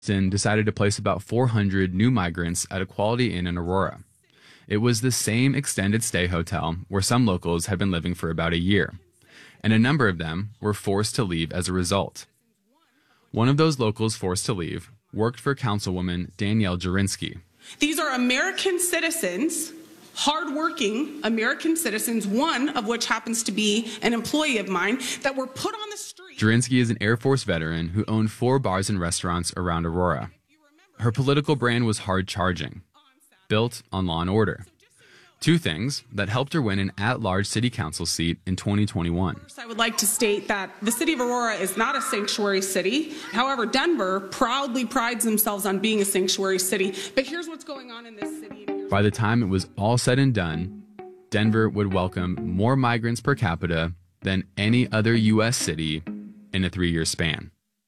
Nixon decided to place about 400 new migrants at a Quality Inn in Aurora. It was the same extended stay hotel where some locals had been living for about a year, and a number of them were forced to leave as a result. One of those locals forced to leave worked for Councilwoman Danielle Jurinsky. These are American citizens, hardworking American citizens, one of which happens to be an employee of mine, that were put on the street. Jurinsky is an Air Force veteran who owned 4 bars and restaurants around Aurora. Her political brand was hard-charging, built on law and order. 2 things that helped her win an at-large city council seat in 2021. First, I would like to state that the city of Aurora is not a sanctuary city. However, Denver proudly prides themselves on being a sanctuary city. But here's what's going on in this city. By the time it was all said and done, Denver would welcome more migrants per capita than any other U.S. city in a 3-year span.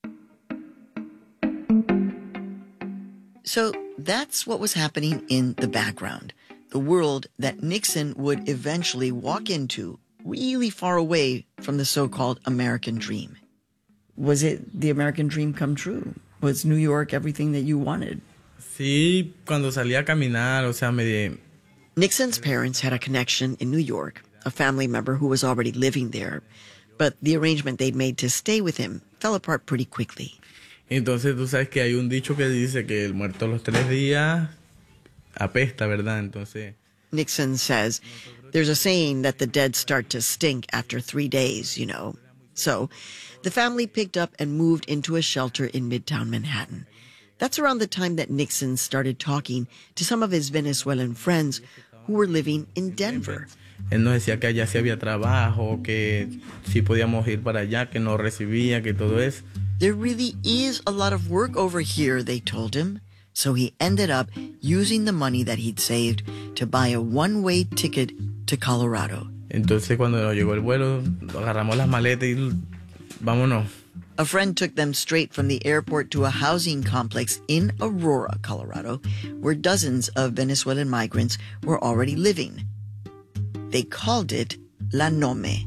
So that's what was happening in the background. The world that Nixon would eventually walk into, really far away from the so-called American dream. Was it the American dream come true? Was New York everything that you wanted? Sí, cuando salía a caminar, o sea, Nixon's parents had a connection in New York, a family member who was already living there. But the arrangement they'd made to stay with him fell apart pretty quickly. Entonces, tú sabes que hay un dicho que dice que el muerto a los 3 días apesta, ¿verdad? Entonces, Nixon says there's a saying that the dead start to stink after 3 days, you know. So the family picked up and moved into a shelter in Midtown Manhattan. That's around the time that Nixon started talking to some of his Venezuelan friends who were living in Denver. Él nos decía que allá sí había trabajo, que sí podíamos ir para allá, que nos recibía, que todo eso. There really is a lot of work over here, they told him. So he ended up using the money that he'd saved to buy a one-way ticket to Colorado. Entonces, cuando nos llegó el vuelo, agarramos las maletas y vámonos. A friend took them straight from the airport to a housing complex in Aurora, Colorado, where dozens of Venezuelan migrants were already living. They called it La Nome.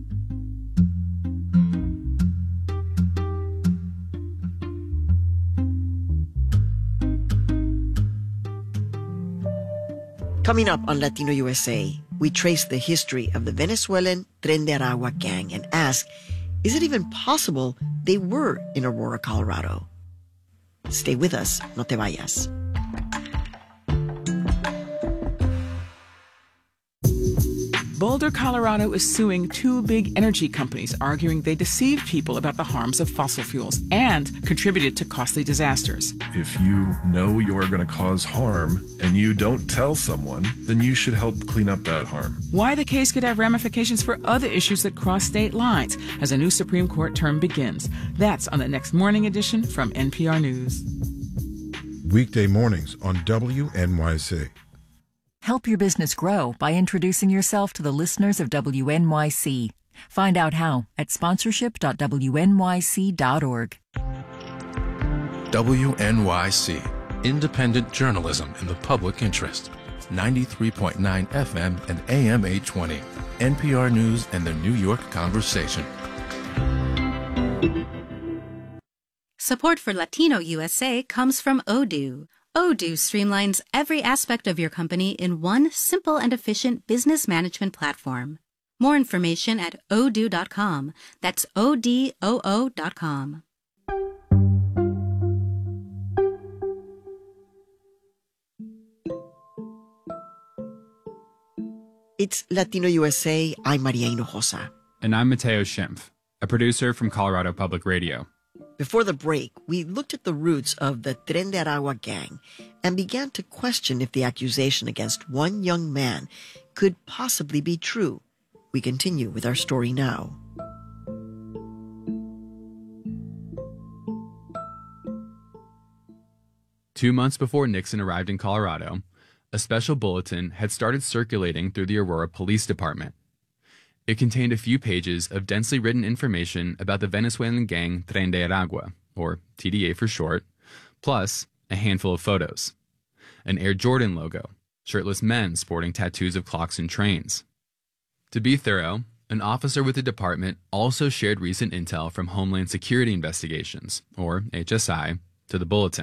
Coming up on Latino USA, we trace the history of the Venezuelan Tren de Aragua gang and ask, is it even possible they were in Aurora, Colorado? Stay with us, no te vayas. Boulder, Colorado is suing 2 big energy companies, arguing they deceived people about the harms of fossil fuels and contributed to costly disasters. If you know you're going to cause harm and you don't tell someone, then you should help clean up that harm. Why the case could have ramifications for other issues that cross state lines as a new Supreme Court term begins. That's on the next morning edition from NPR News. Weekday mornings on WNYC. Help your business grow by introducing yourself to the listeners of WNYC. Find out how at sponsorship.wnyc.org. WNYC, independent journalism in the public interest. 93.9 FM and AM 820. NPR News and the New York Conversation. Support for Latino USA comes from Odoo. Odoo streamlines every aspect of your company in one simple and efficient business management platform. More information at odoo.com. That's ODOO.com. It's Latino USA. I'm Maria Hinojosa. And I'm Mateo Schimpf, a producer from Colorado Public Radio. Before the break, we looked at the roots of the Tren de Aragua gang and began to question if the accusation against one young man could possibly be true. We continue with our story now. Two months before Nixon arrived in Colorado, a special bulletin had started circulating through the Aurora Police Department. It contained a few pages of densely written information about the Venezuelan gang Tren de Aragua, or TDA for short, plus a handful of photos. An Air Jordan logo, shirtless men sporting tattoos of clocks and trains. To be thorough, an officer with the department also shared recent intel from Homeland Security Investigations, or HSI, to the bulletin.